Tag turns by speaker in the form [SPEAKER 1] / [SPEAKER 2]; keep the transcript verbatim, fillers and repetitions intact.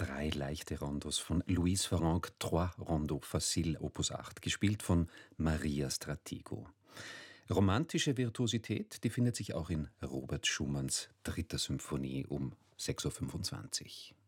[SPEAKER 1] Drei leichte Rondos von Louise Farrenc, Trois Rondos Faciles, Opus acht, gespielt von Maria Stratigo. Romantische Virtuosität, die findet sich auch in Robert Schumanns dritter Symphonie um sechs Uhr fünfundzwanzig.